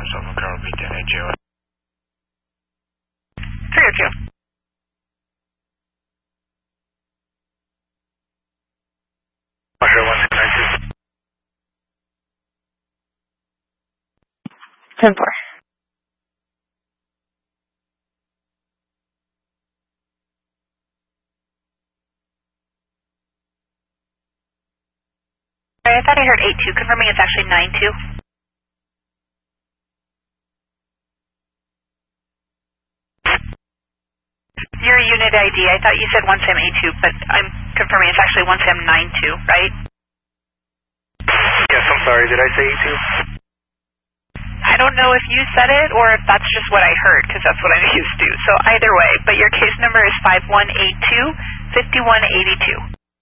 Southern Carol Beacon, AJO. 302. Roger, 1692. 10-4. I thought I heard 82, confirming it's actually 92. Your unit ID, I thought you said 1SAM82, but I'm confirming it's actually 1SAM92, right? Yes, I'm sorry, did I say 82? I don't know if you said it or if that's just what I heard, because that's what I'm used to. So either way, but your case number is 5182-5182.